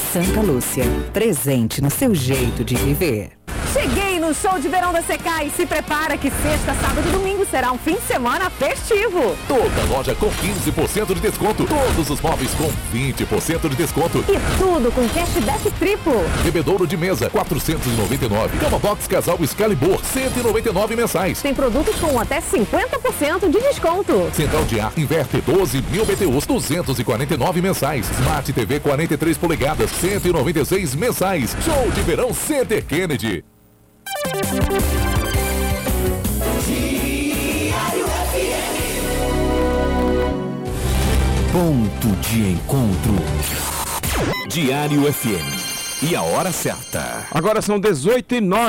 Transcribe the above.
Santa Lúcia, presente no seu jeito de viver. Cheguei no show de verão da Secai e se prepara que sexta, sábado e domingo será um fim de semana festivo. Toda loja com 15% de desconto. Todos os móveis com 20% de desconto. E tudo com cashback triplo. Bebedouro de mesa, 499. Cama box casal Excalibur, 199 mensais. Tem produtos com até 50% de desconto. Central de ar inverter 12.000 BTUs, 249 mensais. Smart TV 43 polegadas, 196 mensais. Show de verão Center Kennedy. Ponto de encontro. Diário FM. E a hora certa. Agora são 18h09.